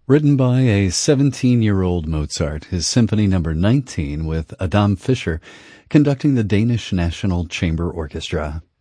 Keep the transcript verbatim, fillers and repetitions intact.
Written by a seventeen-year-old Mozart, his Symphony Number nineteen with Adam Fischer conducting the Danish National Chamber Orchestra.